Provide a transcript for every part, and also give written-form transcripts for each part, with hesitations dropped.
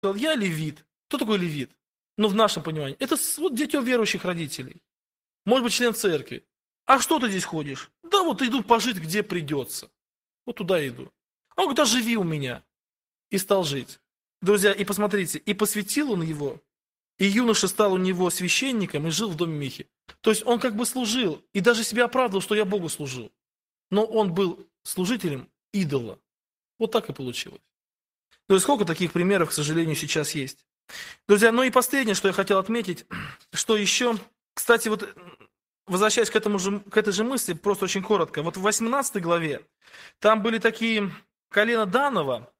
сказал, я левит. Кто такой левит? Ну, в нашем понимании. Это вот дитё верующих родителей. Может быть, член церкви. А что ты здесь ходишь? Да вот иду пожить, где придется. Вот туда иду. А он говорит, да живи у меня. И стал жить. Друзья, и посмотрите, и посвятил он его, и юноша стал у него священником и жил в доме Михи. То есть он как бы служил, и даже себя оправдывал, что я Богу служил. Но он был служителем идола. Вот так и получилось. То есть сколько таких примеров, к сожалению, сейчас есть. Друзья, ну и последнее, что я хотел отметить, что еще, кстати, вот возвращаясь к этой же мысли, просто очень коротко. Вот в 18 главе там были такие колено Данова.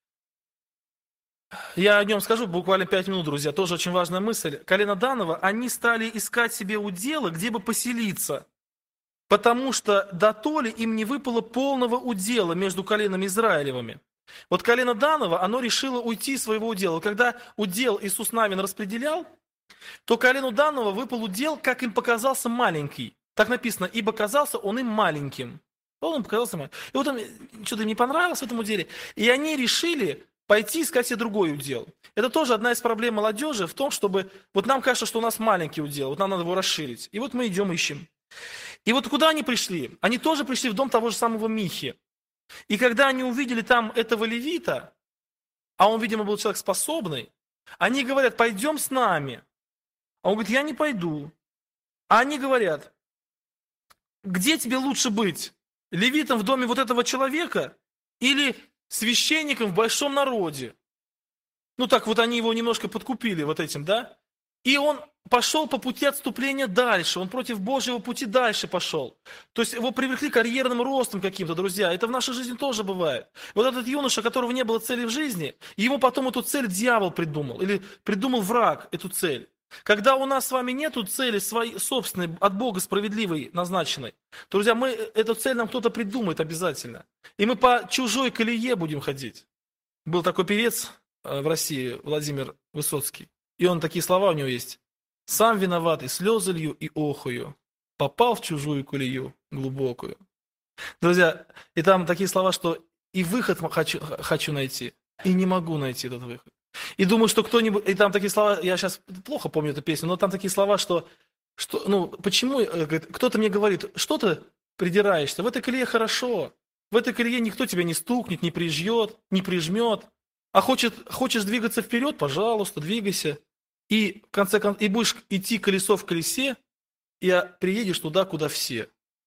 Я о нем скажу буквально 5 минут, друзья. Тоже очень важная мысль. Колено Данова, они стали искать себе удела, где бы поселиться. Потому что дотоле им не выпало полного удела между коленами Израилевыми. Вот колено Данова, оно решило уйти из своего удела. Когда удел Иисус Навин распределял, то колену Данова выпал удел, как им показался, маленький. Так написано, ибо казался он им маленьким. Он им показался маленьким. И вот им что-то не понравилось в этом уделе. И они решили пойти искать себе другой удел. Это тоже одна из проблем молодежи в том, чтобы... Вот нам кажется, что у нас маленький удел, вот нам надо его расширить. И вот мы идем, ищем. И вот куда они пришли? Они тоже пришли в дом того же самого Михи. И когда они увидели там этого левита, а он, видимо, был человек способный, они говорят, пойдем с нами. А он говорит, я не пойду. А они говорят, где тебе лучше быть? Левитом в доме вот этого человека или священником в большом народе? Ну так вот они его немножко подкупили вот этим, да? И он пошел по пути отступления дальше, он против Божьего пути дальше пошел. То есть его привлекли карьерным ростом каким-то, друзья. Это в нашей жизни тоже бывает. Вот этот юноша, у которого не было цели в жизни, ему потом эту цель дьявол придумал, или придумал враг эту цель. Когда у нас с вами нету цели своей собственной, от Бога справедливой, назначенной, то, друзья, эту цель нам кто-то придумает обязательно. И мы по чужой колее будем ходить. Был такой певец в России, Владимир Высоцкий. И он, такие слова у него есть. «Сам виноват, и слезы лью, и охую, попал в чужую колею глубокую». Друзья, и там такие слова, что и выход хочу найти, и не могу найти этот выход. И думаю, что кто-нибудь... И там такие слова, я сейчас плохо помню эту песню, но там такие слова, что ну, почему... Кто-то мне говорит, что ты придираешься? В этой колее хорошо. В этой колее никто тебя не стукнет, не прижмет, не прижмет. А хочешь двигаться вперед, пожалуйста, двигайся. И в конце концов, и будешь идти колесо в колесе, и приедешь туда, куда все.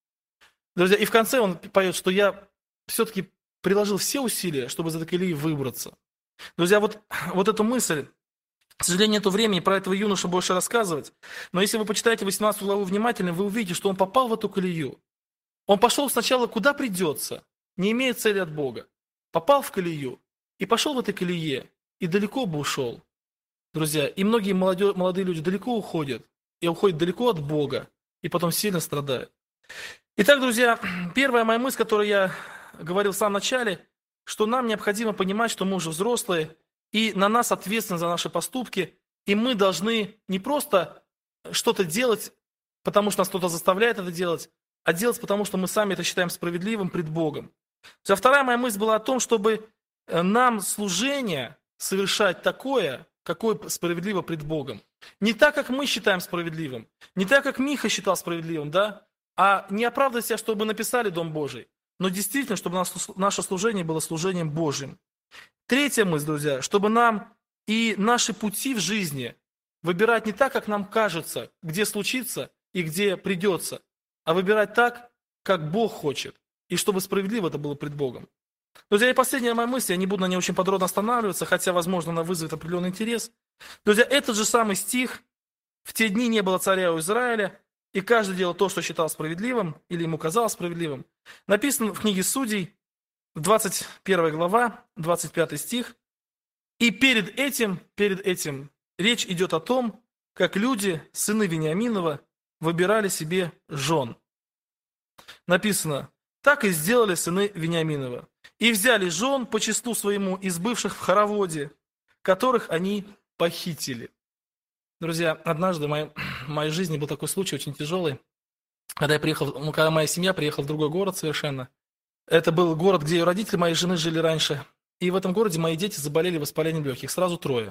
Друзья, и в конце он поет, что я все-таки приложил все усилия, чтобы из этой колеи выбраться. Друзья, вот эту мысль, к сожалению, нету времени про этого юношу больше рассказывать, но если вы почитаете 18 главу внимательно, вы увидите, что он попал в эту колею. Он пошел сначала куда придется, не имея цели от Бога. Попал в колею и пошел в этой колее, и далеко бы ушел. Друзья, и многие молодые люди далеко уходят, и уходят далеко от Бога, и потом сильно страдают. Итак, друзья, первая моя мысль, которую я говорил в самом начале, что нам необходимо понимать, что мы уже взрослые, и на нас ответственность за наши поступки, и мы должны не просто что-то делать, потому что нас кто-то заставляет это делать, а делать, потому что мы сами это считаем справедливым пред Богом. Вторая моя мысль была о том, чтобы нам служение совершать такое, какое справедливо пред Богом. Не так, как мы считаем справедливым, не так, как Миха считал справедливым, да, а не оправдывать себя, чтобы написали Дом Божий, но действительно, чтобы наше служение было служением Божьим. Третья мысль, друзья, чтобы нам и наши пути в жизни выбирать не так, как нам кажется, где случится и где придется, а выбирать так, как Бог хочет, и чтобы справедливо это было пред Богом. Друзья, и последняя моя мысль, я не буду на ней очень подробно останавливаться, хотя, возможно, она вызовет определенный интерес. Друзья, этот же самый стих «В те дни не было царя у Израиля, и каждый делал то, что считал справедливым, или ему казалось справедливым», написан в книге Судей, 21 глава, 25 стих. И перед этим речь идет о том, как люди, сыны Вениаминова, выбирали себе жен. Написано, так и сделали сыны Вениаминова. И взяли жен по числу своему из бывших в хороводе, которых они похитили. Друзья, однажды в моей жизни был такой случай очень тяжелый, когда моя семья приехала в другой город совершенно. Это был город, где родители моей жены жили раньше. И в этом городе мои дети заболели воспалением легких, сразу трое.